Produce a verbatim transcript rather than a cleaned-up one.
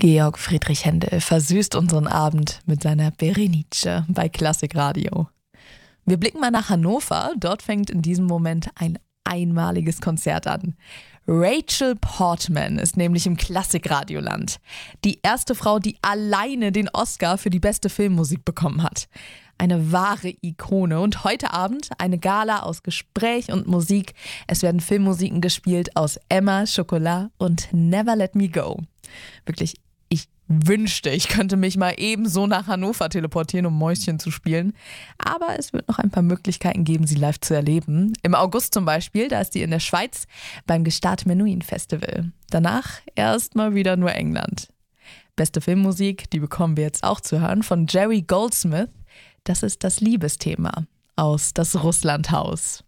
Georg Friedrich Händel versüßt unseren Abend mit seiner Berenice bei Klassikradio. Wir blicken mal nach Hannover. Dort fängt in diesem Moment ein einmaliges Konzert an. Rachel Portman ist nämlich im Klassikradioland. Die erste Frau, die alleine den Oscar für die beste Filmmusik bekommen hat. Eine wahre Ikone. Und heute Abend eine Gala aus Gespräch und Musik. Es werden Filmmusiken gespielt aus Emma, Chocolat und Never Let Me Go. Wirklich, ich wünschte, ich könnte mich mal ebenso nach Hannover teleportieren, um Mäuschen zu spielen. Aber es wird noch ein paar Möglichkeiten geben, sie live zu erleben. Im August zum Beispiel, da ist sie in der Schweiz beim Gestart Menuhin Festival. Danach erstmal wieder nur England. Beste Filmmusik, die bekommen wir jetzt auch zu hören, von Jerry Goldsmith. Das ist das Liebesthema aus Das Russlandhaus.